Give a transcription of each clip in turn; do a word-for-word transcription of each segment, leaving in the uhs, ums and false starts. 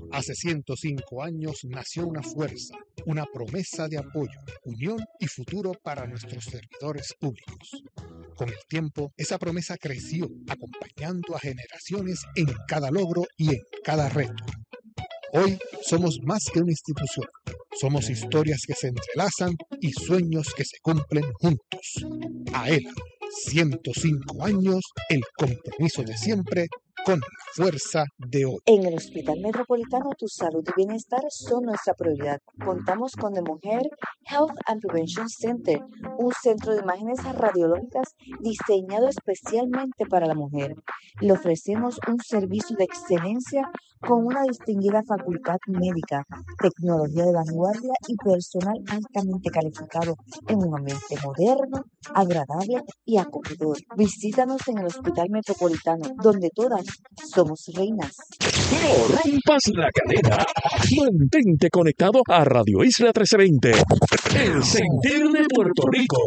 Hace ciento cinco años nació una fuerza, una promesa de apoyo, unión y futuro para nuestros servidores públicos. Con el tiempo, esa promesa creció, acompañando a generaciones en cada logro y en cada reto. Hoy somos más que una institución. Somos historias que se entrelazan y sueños que se cumplen juntos. AELA, ciento cinco años, el compromiso de siempre con la fuerza de hoy. En el Hospital Metropolitano, tu salud y bienestar son nuestra prioridad. Contamos con The Mujer Health and Prevention Center, un centro de imágenes radiológicas diseñado especialmente para la mujer. Le ofrecemos un servicio de excelencia con una distinguida facultad médica, tecnología de vanguardia y personal altamente calificado en un ambiente moderno, agradable y acogedor. Visítanos en el Hospital Metropolitano, donde todas somos reinas. No rompas la cadena. Mantente conectado a Radio Isla trece veinte. El sentir de Puerto Rico.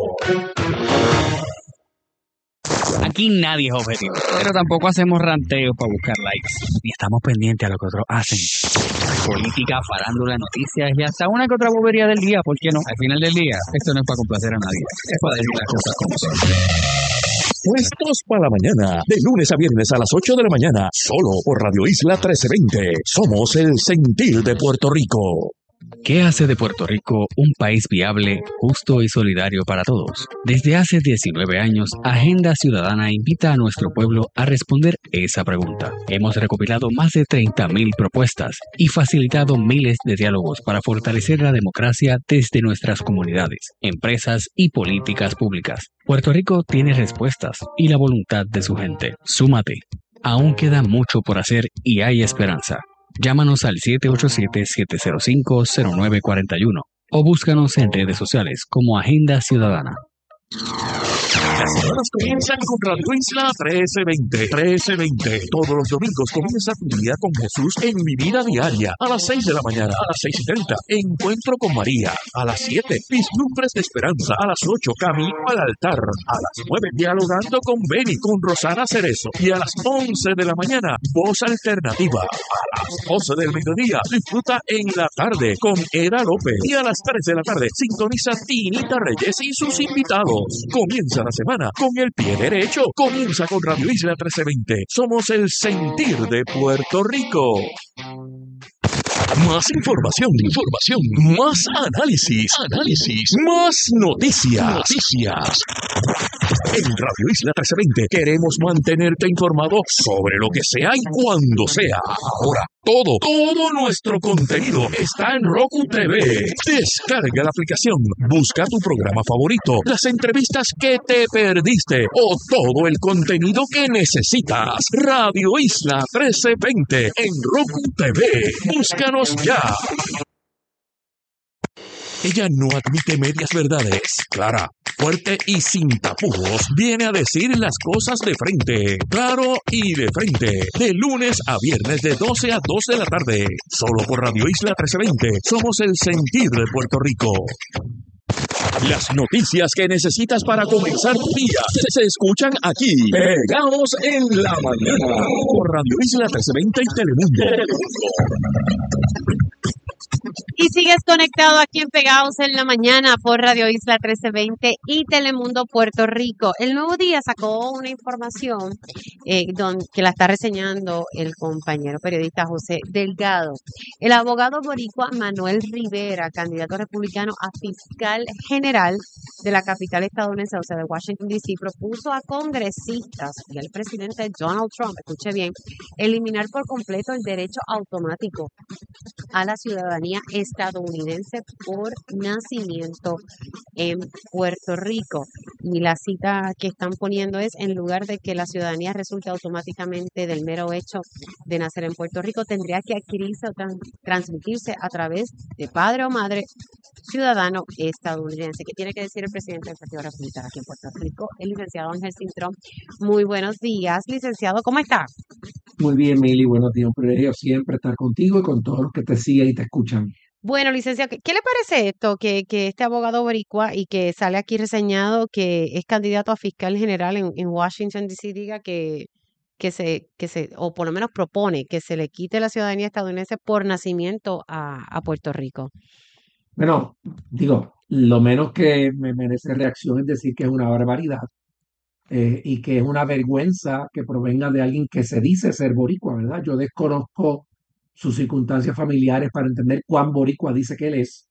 Aquí nadie es objetivo, pero tampoco hacemos ranteos para buscar likes. Ni estamos pendientes a lo que otros hacen. Política, farándula, noticias y hasta una que otra bobería del día, ¿por qué no? Al final del día, esto no es para complacer a nadie, es para decir las cosas como son. Puestos para la mañana, de lunes a viernes a las ocho de la mañana, solo por Radio Isla trece veinte. Somos el sentir de Puerto Rico. ¿Qué hace de Puerto Rico un país viable, justo y solidario para todos? Desde hace diecinueve años, Agenda Ciudadana invita a nuestro pueblo a responder esa pregunta. Hemos recopilado más de treinta mil propuestas y facilitado miles de diálogos para fortalecer la democracia desde nuestras comunidades, empresas y políticas públicas. Puerto Rico tiene respuestas y la voluntad de su gente. Súmate. Aún queda mucho por hacer y hay esperanza. Llámanos al siete ocho siete, siete cero cinco, cero nueve cuatro uno o búscanos en redes sociales como Agenda Ciudadana. Las semanas comienzan con Radio Isla trece veinte. trece veinte. Todos los domingos comienza tu día con Jesús en Mi Vida Diaria. A las seis de la mañana, a las seis y treinta. Encuentro con María. A las siete, Vislumbres de Esperanza. A las ocho, Camino al Altar. A las nueve, Dialogando con Beni, con Rosana Cerezo. Y a las once de la mañana, Voz Alternativa. A las doce del mediodía, disfruta en la tarde con Eda López. Y a las tres de la tarde, sintoniza Tinita Reyes y sus invitados. Comienza la semana con el pie derecho. Comienza con Radio Isla trece veinte. Somos el sentir de Puerto Rico. Más información, información, más análisis, análisis, más noticias, noticias. En Radio Isla trece veinte queremos mantenerte informado sobre lo que sea y cuando sea. Ahora, todo, todo nuestro contenido está en Roku T V. Descarga la aplicación, busca tu programa favorito, las entrevistas que te perdiste o todo el contenido que necesitas. Radio Isla trece veinte en Roku T V. Búscanos ya. Ella no admite medias verdades. Clara, fuerte y sin tapujos, viene a decir las cosas de frente. Claro y de frente. De lunes a viernes de doce a dos de la tarde. Solo por Radio Isla trece veinte. Somos el sentir de Puerto Rico. Las noticias que necesitas para comenzar tu día se escuchan aquí. Pegados en la mañana. Por Radio Isla trece veinte y Telemundo. Y sigues conectado aquí en Pegados en la Mañana por Radio Isla trece veinte y Telemundo Puerto Rico. El Nuevo Día sacó una información eh, don, que la está reseñando el compañero periodista José Delgado. El abogado boricua Manuel Rivera, candidato republicano a fiscal general de la capital estadounidense, o sea, de Washington, D C, propuso a congresistas y al presidente Donald Trump, escuche bien, eliminar por completo el derecho automático a la ciudadanía estadounidense por nacimiento en Puerto Rico. Y la cita que están poniendo es: en lugar de que la ciudadanía resulte automáticamente del mero hecho de nacer en Puerto Rico, tendría que adquirirse o tran- transmitirse a través de padre o madre ciudadano estadounidense. ¿Qué tiene que decir el presidente del Partido Republicano aquí en Puerto Rico? El licenciado Ángel Cintrón. Muy buenos días, licenciado, ¿cómo está? Muy bien, Mili, buenos días. Un privilegio siempre estar contigo y con todos los que te siguen y te escuchan. Bueno, licenciado, ¿qué, qué le parece esto? Que, que este abogado boricua y que sale aquí reseñado que es candidato a fiscal general en, en Washington, D C, diga que, que se, que se, o por lo menos propone que se le quite la ciudadanía estadounidense por nacimiento a, a Puerto Rico. Bueno, digo, lo menos que me merece reacción es decir que es una barbaridad eh, y que es una vergüenza que provenga de alguien que se dice ser boricua, ¿verdad? Yo desconozco sus circunstancias familiares para entender cuán boricua dice que él es,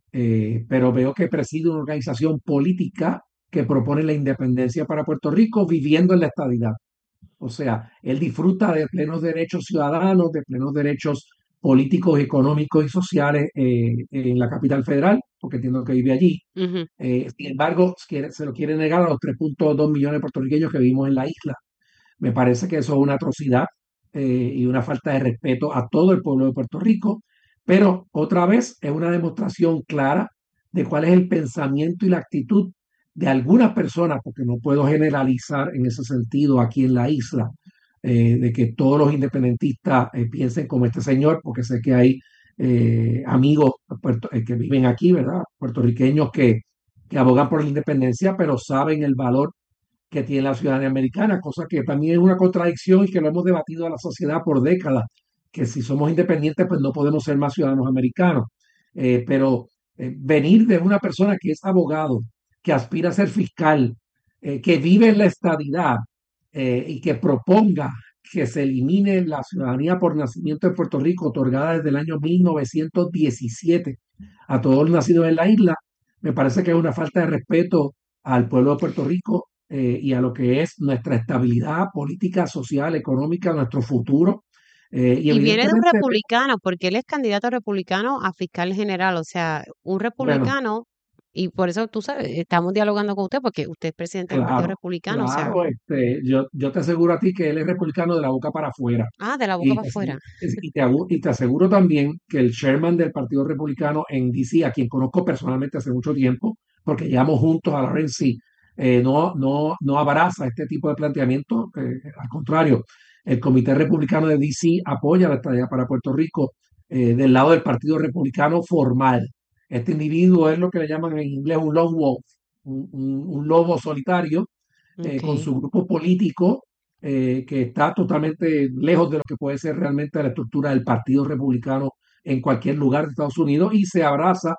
eh, pero veo que preside una organización política que propone la independencia para Puerto Rico viviendo en la estadidad. O sea, él disfruta de plenos derechos ciudadanos, de plenos derechos políticos, económicos y sociales eh, en la capital federal, porque entiendo que vive allí. Ujú. Eh, sin embargo, quiere- se lo quiere negar a los tres punto dos millones de puertorriqueños que vivimos en la isla. Me parece que eso es una atrocidad eh, y una falta de respeto a todo el pueblo de Puerto Rico, pero otra vez es una demostración clara de cuál es el pensamiento y la actitud de algunas personas, porque no puedo generalizar en ese sentido aquí en la isla, eh, de que todos los independentistas eh, piensen como este señor, porque sé que hay eh, amigos puerto- eh, que viven aquí, ¿verdad? Puertorriqueños que, que abogan por la independencia, pero saben el valor que tiene la ciudadanía americana, cosa que también es una contradicción y que lo hemos debatido a la sociedad por décadas, que si somos independientes, pues no podemos ser más ciudadanos americanos. Eh, pero eh, venir de una persona que es abogado, que aspira a ser fiscal, eh, que vive en la estadidad eh, y que proponga que se elimine la ciudadanía por nacimiento en Puerto Rico, otorgada desde el año mil novecientos diecisiete a todos los nacidos en la isla, me parece que es una falta de respeto al pueblo de Puerto Rico eh, y a lo que es nuestra estabilidad política, social, económica, nuestro futuro. Eh, y Y viene de un evidentemente, republicano, porque él es candidato republicano a fiscal general, o sea, un bueno, republicano, y por eso tú sabes, estamos dialogando con usted, porque usted es presidente del Partido claro, Republicano, o sea, claro, este, yo, yo te aseguro a ti que él es republicano de la boca para afuera. ah, de la boca Y para te, afuera. asegu- y te agu- y te aseguro también que el chairman del Partido Republicano en D C, a quien conozco personalmente hace mucho tiempo, porque llevamos juntos a la R N C, eh, no, no, no abraza este tipo de planteamiento. Eh, al contrario, el Comité Republicano de D C apoya la estadía para Puerto Rico eh, del lado del Partido Republicano formal. Este individuo es lo que le llaman en inglés un lone wolf, un, un- un lobo solitario eh, con Okay. su grupo político eh, que está totalmente lejos de lo que puede ser realmente la estructura del Partido Republicano en cualquier lugar de Estados Unidos y se abraza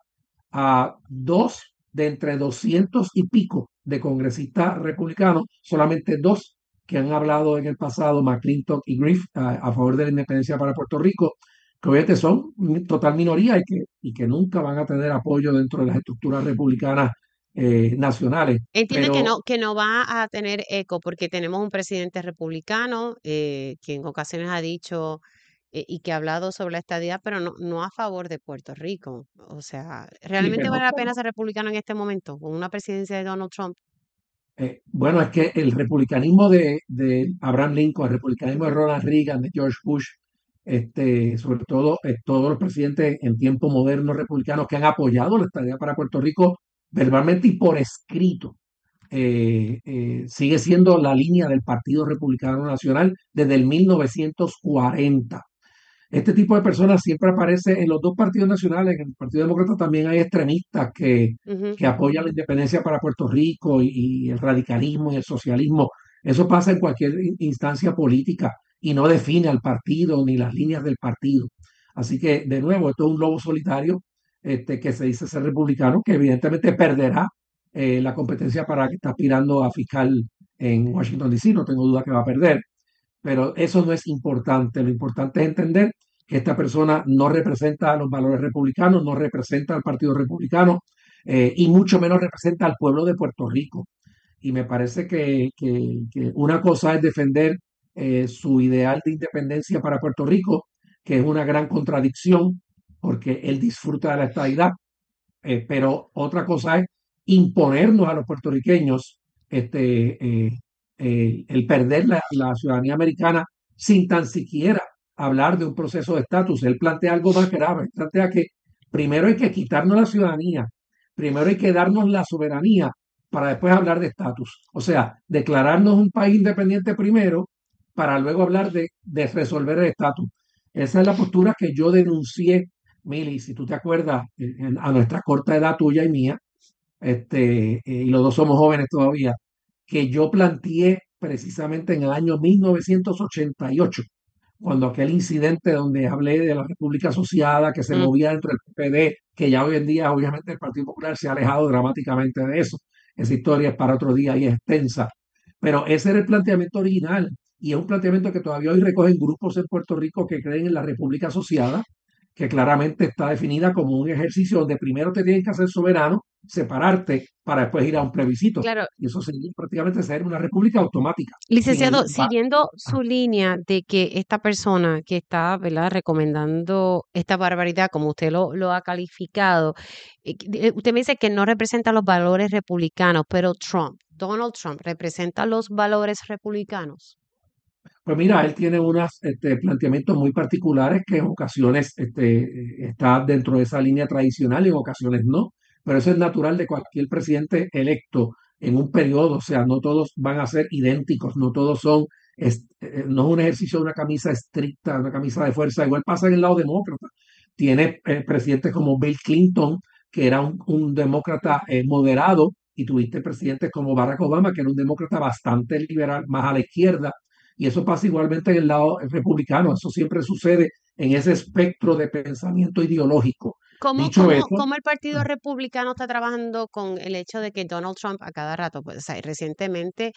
a dos de entre doscientos y pico de congresistas republicanos, solamente dos que han hablado en el pasado, McClintock y Griff, a, a favor de la independencia para Puerto Rico, que obviamente son total minoría y que, y que nunca van a tener apoyo dentro de las estructuras republicanas eh, nacionales. Entiende que Pero no, que no va a tener eco porque tenemos un presidente republicano eh, que en ocasiones ha dicho eh, y que ha hablado sobre la estadidad, pero no, no a favor de Puerto Rico. O sea, sí, ¿realmente vale pero la pena ser republicano en este momento con una presidencia de Donald Trump? Eh, bueno, es que el republicanismo de, de Abraham Lincoln, el republicanismo de Ronald Reagan, de George Bush, este, sobre todo eh, todos los presidentes en tiempo moderno republicanos que han apoyado la estadía para Puerto Rico verbalmente y por escrito, eh, eh, sigue siendo la línea del Partido Republicano Nacional desde el mil novecientos cuarenta. Este tipo de personas siempre aparece en los dos partidos nacionales. En el Partido Demócrata también hay extremistas que, Ujú. que apoyan la independencia para Puerto Rico y, y el radicalismo y el socialismo. Eso pasa en cualquier in- instancia política y no define al partido ni las líneas del partido. Así que, de nuevo, esto es un lobo solitario este, que se dice ser republicano, que evidentemente perderá eh, la competencia para que está aspirando a fiscal en Washington, D C. No tengo duda que va a perder, pero eso no es importante. Lo importante es entender que esta persona no representa los valores republicanos, no representa al Partido Republicano eh, y mucho menos representa al pueblo de Puerto Rico. Y me parece que, que- que una cosa es defender eh, su ideal de independencia para Puerto Rico, que es una gran contradicción porque él disfruta de la estadidad, eh, pero otra cosa es imponernos a los puertorriqueños este, eh, eh, el perder la, la ciudadanía americana sin tan siquiera hablar de un proceso de estatus. Él plantea algo más grave. Él plantea que primero hay que quitarnos la ciudadanía, primero hay que darnos la soberanía para después hablar de estatus. O sea, declararnos un país independiente primero para luego hablar de, de resolver el estatus. Esa es la postura que yo denuncié, Mili, si tú te acuerdas, en- en- a nuestra corta edad tuya y mía, este, eh, y los dos somos jóvenes todavía, que yo planteé precisamente en el año mil novecientos ochenta y ocho, cuando aquel incidente donde hablé de la República Asociada que se Mm. movía dentro del P P D, que ya hoy en día obviamente el Partido Popular se ha alejado dramáticamente de eso. Esa historia es para otro día y es extensa. Pero ese era el planteamiento original y es un planteamiento que todavía hoy recogen grupos en Puerto Rico que creen en la República Asociada, que claramente está definida como un ejercicio donde primero te tienen que hacer soberano, separarte para después ir a un plebiscito. Claro, Y eso sería prácticamente ser una república automática, sin el licenciado, va- siguiendo su línea de que esta persona que está, ¿verdad?, recomendando esta barbaridad, como usted lo, lo ha calificado, eh, que- eh, usted me dice que no representa los valores republicanos, pero Trump, Donald Trump, ¿representa los valores republicanos? Pues mira, él tiene unos este, planteamientos muy particulares que en ocasiones este, está dentro de esa línea tradicional y en ocasiones no, pero eso es natural de cualquier presidente electo en un periodo, o sea, no todos van a ser idénticos, no todos son, es- eh, no es un ejercicio de una camisa estricta, una camisa de fuerza, igual pasa en el lado demócrata. Tiene eh, presidentes como Bill Clinton, que era un, un demócrata eh, moderado, y tuviste presidentes como Barack Obama, que era un demócrata bastante liberal, más a la izquierda, y eso pasa igualmente en el lado republicano, eso siempre sucede en ese espectro de pensamiento ideológico. ¿Cómo, Dicho cómo, eso, cómo el Partido Republicano está trabajando con el hecho de que Donald Trump a cada rato, pues, o sea, recientemente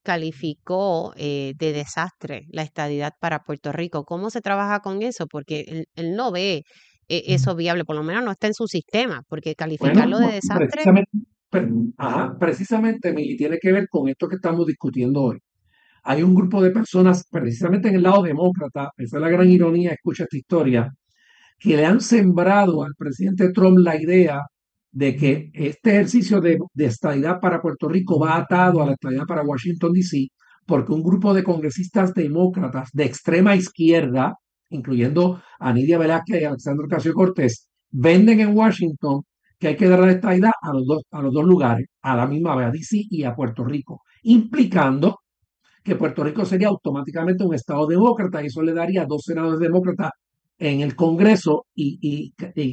calificó eh, de desastre la estadidad para Puerto Rico? ¿Cómo se trabaja con eso? Porque él, él no ve eh, eso viable, por lo menos no está en su sistema, porque bueno, calificarlo de desastre, precisamente, pre- ajá, precisamente, Mili, tiene que ver con esto que estamos discutiendo hoy. Hay un grupo de personas, precisamente en el lado demócrata, esa es la gran ironía, escucha esta historia, que le han sembrado al presidente Trump la idea de que este ejercicio de, de estadidad para Puerto Rico va atado a la estadidad para Washington, D C, porque un grupo de congresistas demócratas de extrema izquierda, incluyendo a Nidia Velázquez y Alexandre Ocasio Cortés, venden en Washington que hay que dar la estadidad a los dos, a los dos lugares, a la misma vez, a D C y a Puerto Rico, implicando que Puerto Rico sería automáticamente un estado demócrata y eso le daría dos senadores demócratas en el Congreso y, y,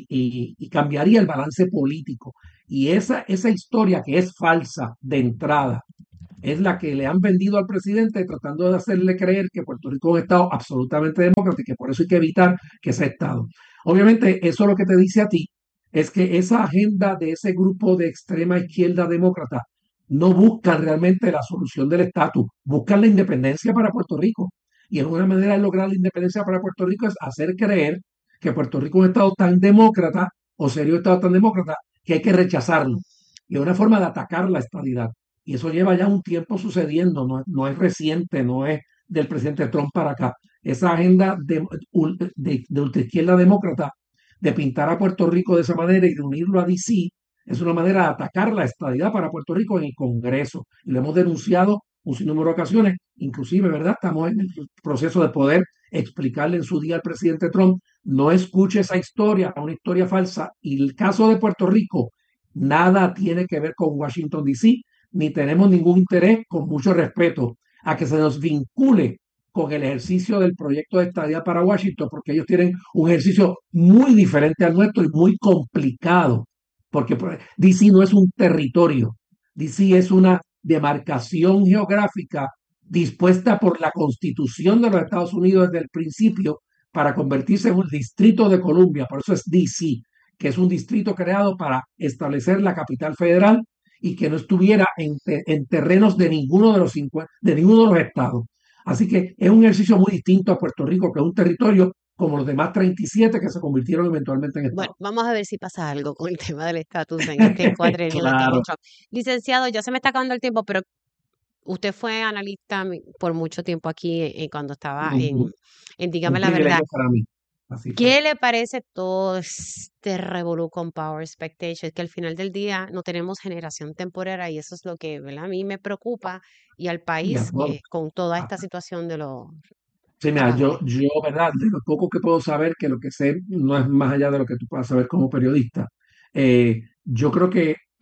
y, y cambiaría el balance político. Y esa, esa historia que es falsa de entrada es la que le han vendido al presidente tratando de hacerle creer que Puerto Rico es un estado absolutamente demócrata y que por eso hay que evitar que sea estado. Obviamente eso lo que te dice a ti es que esa agenda de ese grupo de extrema izquierda demócrata no buscan realmente la solución del estatus, buscan la independencia para Puerto Rico. Y en una manera de lograr la independencia para Puerto Rico es hacer creer que Puerto Rico es un estado tan demócrata o sería un estado tan demócrata que hay que rechazarlo. Y es una forma de atacar la estabilidad. Y eso lleva ya un tiempo sucediendo, no, no es reciente, no es del presidente Trump para acá. Esa agenda de, de, de ultraizquierda demócrata de pintar a Puerto Rico de esa manera y de unirlo a D C es una manera de atacar la estadidad para Puerto Rico en el Congreso. Y lo hemos denunciado un sinnúmero de ocasiones, inclusive, ¿verdad? Estamos en el proceso de poder explicarle en su día al presidente Trump, no escuche esa historia, una historia falsa. Y el caso de Puerto Rico nada tiene que ver con Washington, D C, ni tenemos ningún interés, con mucho respeto, a que se nos vincule con el ejercicio del proyecto de estadía para Washington, porque ellos tienen un ejercicio muy diferente al nuestro y muy complicado, porque D C no es un territorio, D C es una demarcación geográfica dispuesta por la Constitución de los Estados Unidos desde el principio para convertirse en un distrito de Columbia, por eso es D C, que es un distrito creado para establecer la capital federal y que no estuviera en, te, en terrenos de ninguno de los cincuenta, de ninguno de los estados. Así que es un ejercicio muy distinto a Puerto Rico, que es un territorio como los demás treinta y siete que se convirtieron eventualmente en bueno, estados. vamos a ver si pasa algo con el tema del estatus en este cuatrenio de Claro. Donald Trump. Licenciado, ya se me está acabando el tiempo, pero usted fue analista mi- por mucho tiempo aquí eh, cuando estaba en, Un, en un Dígame la Verdad. privilegio para mí. Así fue. ¿Qué le parece todo este revolú con Power Expectations? Que al final del día no tenemos generación temporera y eso es lo que, ¿verdad?, a mí me preocupa y al Y a país todos. eh, con toda Ah, esta situación de los sí, mira, yo, apagones. yo, ¿verdad? De lo poco que puedo saber, que lo que sé no es más allá de lo que tú puedas saber como periodista. eh, yo creo que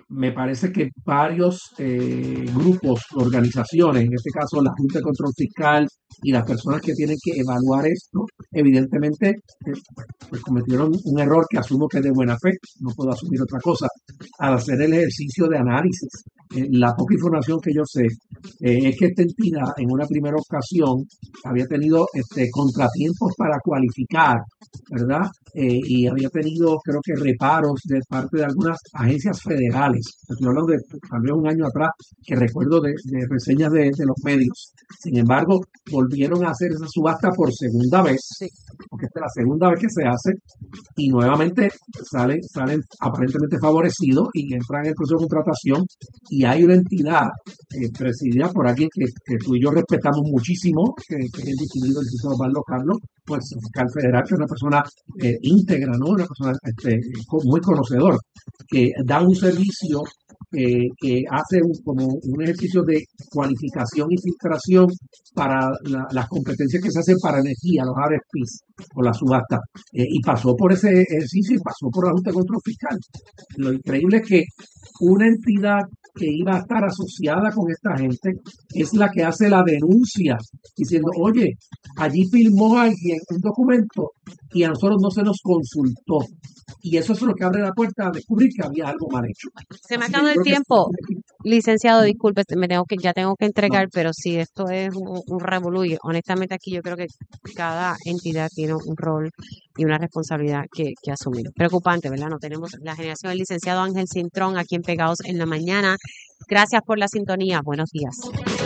me parece que varios eh, grupos, organizaciones, en este caso la Junta de Control Fiscal y las personas que tienen que evaluar esto, evidentemente eh, pues cometieron un error que asumo que es de buena fe, no puedo asumir otra cosa, al hacer el ejercicio de análisis. Eh, la poca información que yo sé eh, es que esta entidad en una primera ocasión había tenido este, contratiempos para cualificar, ¿verdad? Eh, y había tenido, creo que, reparos de parte de algunas agencias federales. Estoy hablando de tal vez un año atrás, que recuerdo de, de reseñas de, de los medios. Sin embargo, volvieron a hacer esa subasta por segunda vez, porque esta es la segunda vez que se hace, y nuevamente salen, salen aparentemente favorecidos y entran en el proceso de contratación, y hay una entidad eh, presidida por alguien que, que tú y yo respetamos muchísimo, que, que es el distinguido licenciado Osvaldo Carlos, pues fiscal federal, que es una persona eh, íntegra, ¿no? Una persona este, muy conocedor, que da un servicio eh, que hace un, como un ejercicio de cualificación y filtración para la, las competencias que se hacen para energía, los R F Ps o la subasta, eh, y pasó por ese ejercicio y pasó por la Junta de Control Fiscal. Lo increíble es que una entidad que iba a estar asociada con esta gente es la que hace la denuncia diciendo, oye, allí firmó alguien un documento y a nosotros no se nos consultó. Y eso es lo que abre la puerta a descubrir que había algo mal hecho. Se me ha Así acabado que yo el creo que tiempo. sí, Licenciado, disculpe, me tengo que, ya tengo que entregar, no, pero sí, esto es un, un revolú y honestamente aquí yo creo que cada entidad tiene un rol y una responsabilidad que, que asumir. Preocupante, ¿verdad? No tenemos la generación del licenciado Ángel Cintrón aquí en Pegados en la Mañana. Gracias por la sintonía. Buenos días.